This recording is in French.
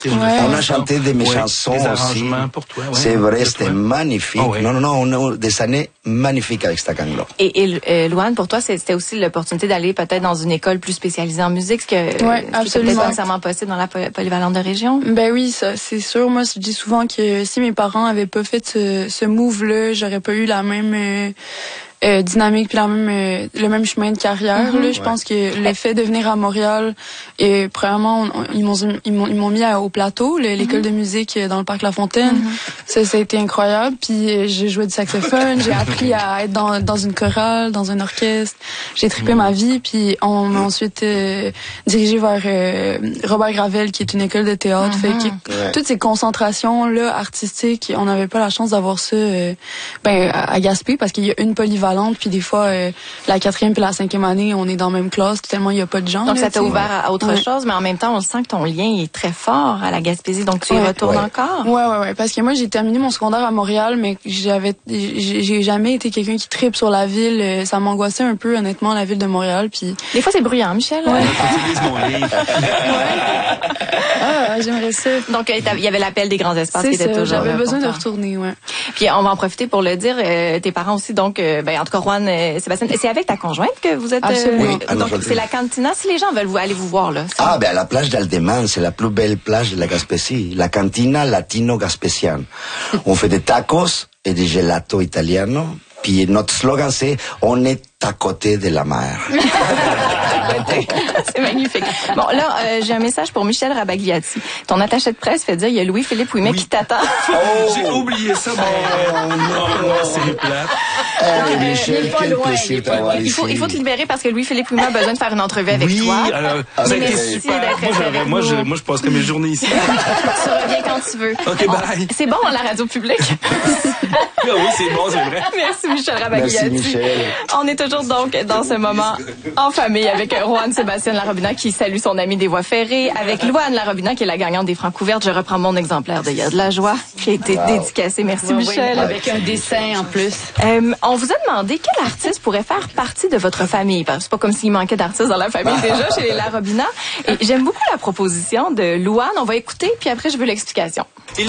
On a chanté de mes chansons des aussi. arrangements pour toi. C'est vrai, c'était magnifique. Non, on a des années magnifiques avec Stacanglo. Et Louane, pour toi, c'était aussi l'opportunité d'aller peut-être dans une école plus spécialisée en musique, ce qui était peut-être pas nécessairement possible dans la polyvalente de région. Ben oui, ça, c'est sûr. Moi, je dis souvent que si mes parents avaient pas fait ce move-là, j'aurais pas eu la même dynamique puis le même chemin de carrière. Là, je pense que le fait de venir à Montréal, premièrement, ils m'ont mis au plateau, l'école de musique dans le parc La Fontaine. Ça a été incroyable. Puis j'ai joué du saxophone, j'ai appris à être dans une chorale, dans un orchestre. J'ai trippé ma vie. Puis on m'a ensuite dirigé vers Robert Gravel, qui est une école de théâtre. Fait que toutes ces concentrations là artistiques, on n'avait pas la chance d'avoir ça à Gaspé, parce qu'il y a une polyvalente. Puis des fois, la 4e puis la 5e année, on est dans la même classe, tellement il n'y a pas de gens. Donc ça t'a ouvert à autre chose, mais en même temps, on sent que ton lien est très fort à la Gaspésie, donc tu y retournes encore. Ouais, parce que moi, j'ai terminé mon secondaire à Montréal, mais j'ai jamais été quelqu'un qui tripe sur la ville. Ça m'angoissait un peu, honnêtement, la ville de Montréal. Puis des fois, c'est bruyant, Michel. J'aimerais ça. Donc, il y avait l'appel des grands espaces qui était toujours. J'avais besoin de retourner, Puis on va en profiter pour le dire. Tes parents aussi, donc, en tout cas, Juan, Sébastien, c'est avec ta conjointe que vous êtes. Absolument. Donc, c'est la Cantina. Si les gens veulent aller vous voir, là. À la plage d'Aldeman, c'est la plus belle plage de la Gaspésie. La Cantina Latino Gaspésienne. On fait des tacos et des gelato italiano. Puis notre slogan, c'est « On est à côté de la mer ». C'est magnifique. Bon, là, j'ai un message pour Michel Rabagliati. Ton attaché de presse fait dire il y a Louis-Philippe Ouimet qui t'attend. J'ai oublié ça, c'est plate. Michel, quel plaisir d'avoir ici. Il faut te libérer parce que Louis-Philippe Ouimet a besoin de faire une entrevue avec toi. Oui, ça a été super. Moi, je passerai mes journées ici. Tu reviens quand tu veux. OK, bye. C'est bon à la radio publique. Oui, c'est bon, c'est vrai. Merci, Michel Rabagliati. Merci, Michel. On est toujours donc dans ce moment en famille avec Juan Sébastien Larobina qui salue son ami des voies ferrées, avec Louane Larobina qui est la gagnante des Francs couvertes. Je reprends mon exemplaire de Il y a de la joie qui a été dédicacé. Merci, Michel. Avec un dessin en plus. On vous a demandé quel artiste pourrait faire partie de votre famille. Parce que c'est pas comme s'il manquait d'artistes dans la famille déjà chez les Larobina. Et j'aime beaucoup la proposition de Louane. On va écouter, puis après je veux l'explication. Et